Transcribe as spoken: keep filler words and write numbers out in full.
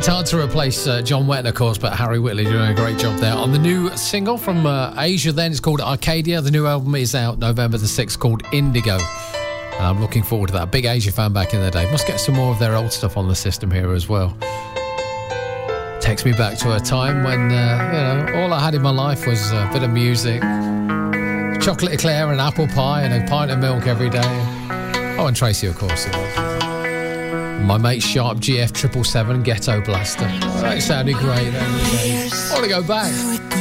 It's hard to replace uh, John Wetton, of course, but Harry Whitley doing a great job there. On the new single from uh, Asia then, it's called Arcadia. The new album is out November the sixth, called Indigo. And I'm looking forward to that. Big Asia fan back in the day. Must get some more of their old stuff on the system here as well. Takes me back to a time when, uh, you know, all I had in my life was a bit of music, chocolate eclair and apple pie and a pint of milk every day. Oh, and Tracy, of course, it was. My mate Sharp G F seven seven Ghetto Blaster. Oh, that sounded great. I want to go back.